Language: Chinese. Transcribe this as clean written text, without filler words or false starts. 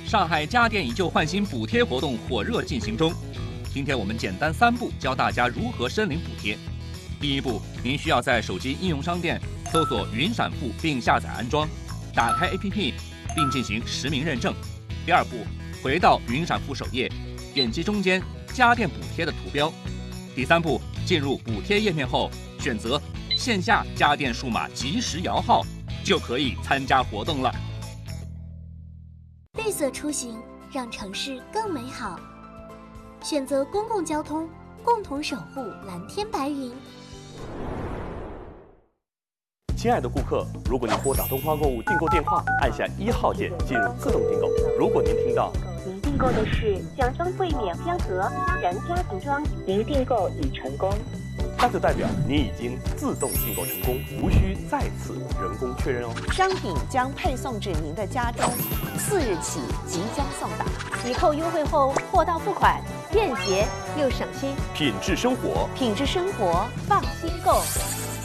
上海家电以旧换新补贴活动火热进行中。今天我们简单3步教大家如何申领补贴。第一步，您需要在手机应用商店搜索云闪付并下载安装，打开 APP 并进行实名认证。第二步，回到云闪付首页，点击中间家电补贴的图标。第三步，进入补贴页面后，选择线下家电数码即时摇号，就可以参加活动了。 绿色出行，让城市更美好。选择公共交通，共同守护蓝天白云。 亲爱的顾客，如果您拨打东方购物订购电话，按下1号键进入自动订购。如果您听到您订购的是奖商柜免标盒然家庭装，您订购已成功， 那就代表您已经自动订购成功，无需再次人工确认哦。 商品将配送至您的家中，4日起即将送达。 抵扣优惠后，货到付款，便捷又省心。 品质生活， 品质生活，放心购。